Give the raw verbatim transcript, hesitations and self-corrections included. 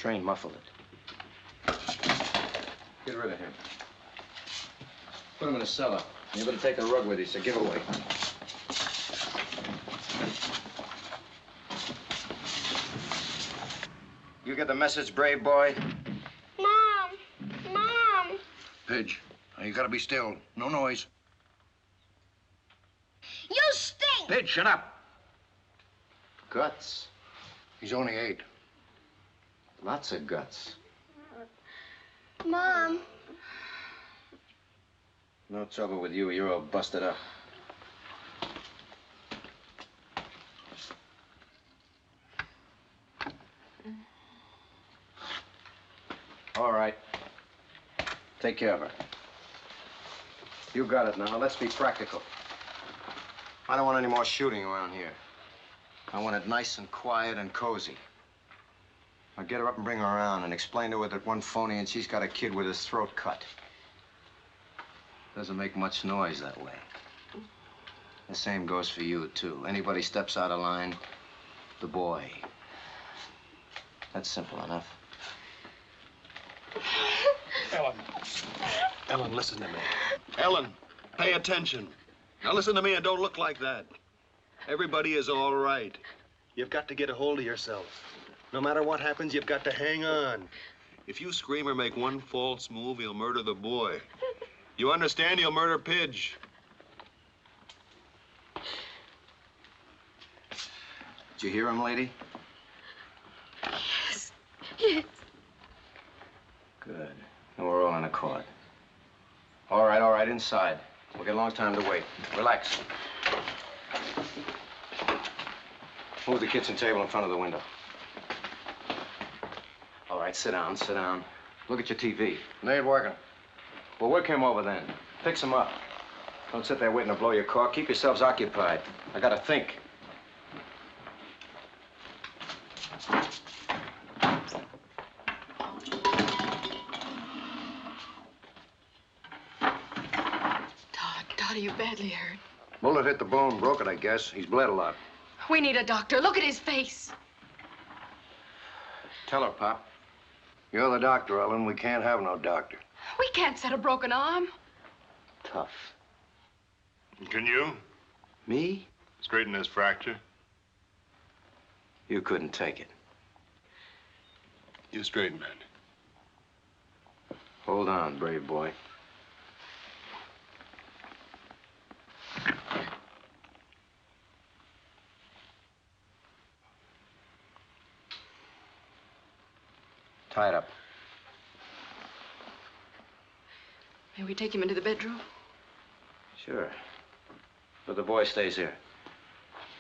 train muffled it. Get rid of him. Put him in a cellar. You better take the rug with you, so give away. You get the message, brave boy? Mom! Mom! Pidge, now you gotta be still. No noise. You stink! Pidge, shut up. Guts. He's only eight. Lots of guts. Mom. No trouble with you. You're all busted up. All right. Take care of her. You got it now. Let's be practical. I don't want any more shooting around here. I want it nice and quiet and cozy. I'll get her up and bring her around and explain to her that one phony and she's got a kid with his throat cut. Doesn't make much noise that way. The same goes for you, too. Anybody steps out of line, the boy. That's simple enough. Ellen. Ellen, listen to me. Ellen, pay attention. Now listen to me and don't look like that. Everybody is all right. You've got to get a hold of yourself. No matter what happens, you've got to hang on. If you scream or make one false move, he'll murder the boy. You understand? He'll murder Pidge. Did you hear him, lady? Yes. Yes. Good. Now we're all in accord. All right, all right, inside. We'll get a long time to wait. Relax. Move the kitchen table in front of the window. All right, sit down, sit down. Look at your T V. It ain't working. Well, work him over then. Fix him up. Don't sit there waiting to blow your cork. Keep yourselves occupied. I gotta think. Todd, Todd, are you badly hurt? Bullet hit the bone, broke it, I guess. He's bled a lot. We need a doctor. Look at his face. Tell her, Pop. You're the doctor, Ellen. We can't have no doctor. We can't set a broken arm. Tough. Can you Me? straighten this fracture? You couldn't take it. You straighten it. Hold on, brave boy. Tie it up. May we take him into the bedroom? Sure. But the boy stays here.